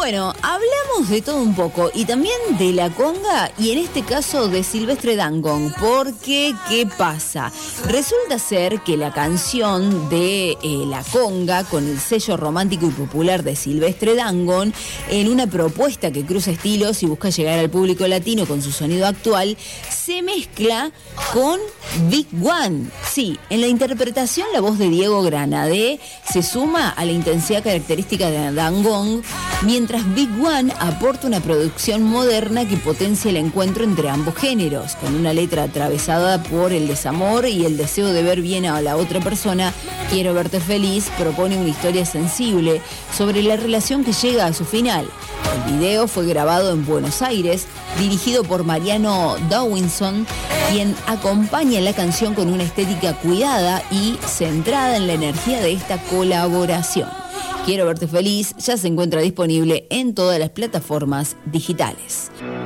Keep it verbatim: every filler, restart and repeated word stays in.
Bueno, hablamos de todo un poco y también de la conga y en este caso de Silvestre Dangond, porque ¿qué pasa? Resulta ser que la canción de eh, la conga con el sello romántico y popular de Silvestre Dangond, en una propuesta que cruza estilos y busca llegar al público latino con su sonido actual, se mezcla con Big One. Sí, en la interpretación la voz de Diego Granadé se suma a la intensidad característica de Dangond, mientras Big One aporta una producción moderna que potencia el encuentro entre ambos géneros, con una letra atravesada por el desamor y el deseo de ver bien a la otra persona. Quiero verte feliz propone una historia sensible sobre la relación que llega a su final. El video fue grabado en Buenos Aires, dirigido por Mariano Dawinson, quien acompaña la canción con una estética cuidada y centrada en la energía de esta colaboración. Quiero verte feliz ya se encuentra disponible en todas las plataformas digitales.